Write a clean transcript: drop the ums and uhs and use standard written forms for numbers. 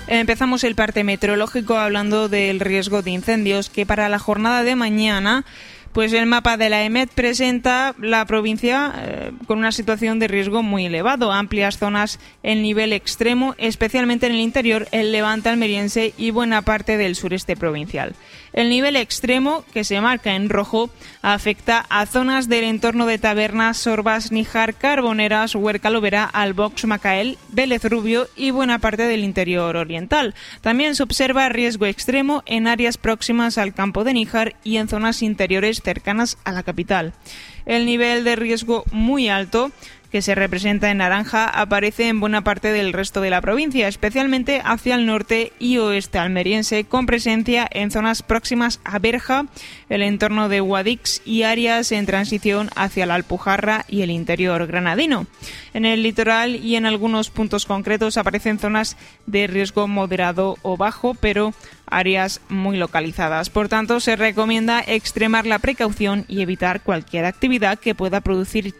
Empezamos el parte meteorológico hablando del riesgo de incendios, que para la jornada de mañana, pues el mapa de la EMET presenta la provincia con una situación de riesgo muy elevado, amplias zonas en nivel extremo, especialmente en el interior, el levante almeriense y buena parte del sureste provincial. El nivel extremo, que se marca en rojo, afecta a zonas del entorno de Tabernas, Sorbas, Níjar, Carboneras, Huerca Lovera, Albox, Macael, Vélez Rubio y buena parte del interior oriental. También se observa riesgo extremo en áreas próximas al campo de Níjar y en zonas interiores cercanas a la capital. El nivel de riesgo muy alto, que se representa en naranja, aparece en buena parte del resto de la provincia, especialmente hacia el norte y oeste almeriense, con presencia en zonas próximas a Berja, el entorno de Guadix y áreas en transición hacia la Alpujarra y el interior granadino. En el litoral y en algunos puntos concretos aparecen zonas de riesgo moderado o bajo, pero áreas muy localizadas. Por tanto, se recomienda extremar la precaución y evitar cualquier actividad que pueda producir